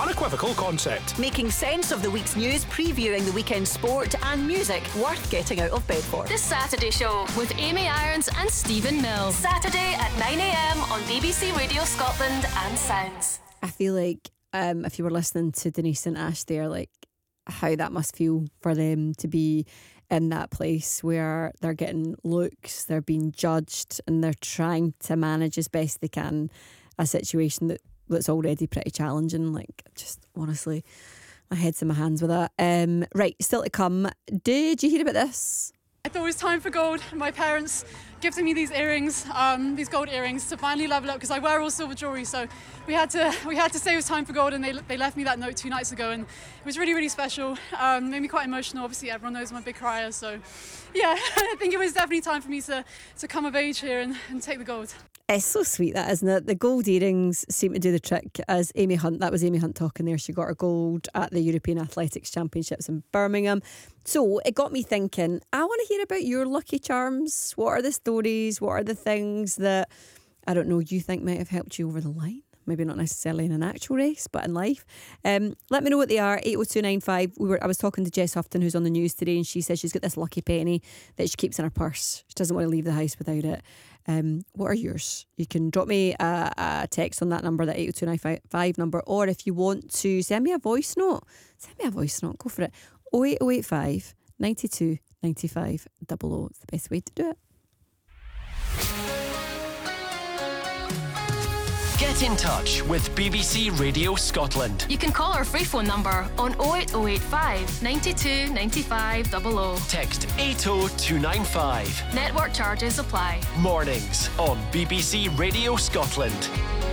unequivocal concept. Making sense of the week's news, previewing the weekend sport and music worth getting out of bed for. The Saturday Show with Amy Irons and Stephen Mills. Saturday at 9am on BBC Radio Scotland and Sounds. I feel like if you were listening to Denise and Ash there, like how that must feel for them to be in that place where they're getting looks, they're being judged, and they're trying to manage as best they can a situation that's already pretty challenging. Like, just honestly, my head's in my hands with that. Right, still to come. Did you hear about this? I thought it was time for gold. My parents gifted me these earrings, these gold earrings, to finally level up because I wear all silver jewellery. So we had to say it was time for gold, and they left me that note 2 nights ago, and it was really, really special. Made me quite emotional. Obviously, everyone knows I'm a big crier, so yeah, I think it was definitely time for me to come of age here and take the gold. It's so sweet, that, isn't it? The gold earrings seem to do the trick. As Amy Hunt, that was Amy Hunt talking there, she got her gold at the European Athletics Championships in Birmingham. So it got me thinking, I want to hear about your lucky charms. What are the stories? What are the things that, I don't know, you think might have helped you over the line? Maybe not necessarily in an actual race, but in life. Let me know what they are. 80295. I was talking to Jess Houghton, who's on the news today, and she says she's got this lucky penny that she keeps in her purse. She doesn't want to leave the house without it. What are yours? You can drop me a text on that number, that 80295 number, or if you want to send me a voice note, go for it. 08085 92 95 00. It's the best way to do it. Get in touch with BBC Radio Scotland. You can call our free phone number on 08085 92 95 00. Text 80295. Network charges apply. Mornings on BBC Radio Scotland.